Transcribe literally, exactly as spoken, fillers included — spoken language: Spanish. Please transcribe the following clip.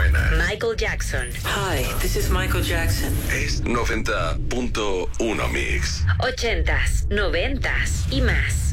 buena. Michael Jackson. Hi, this is Michael Jackson. Es noventa punto uno Mix. Ochentas, noventas y más.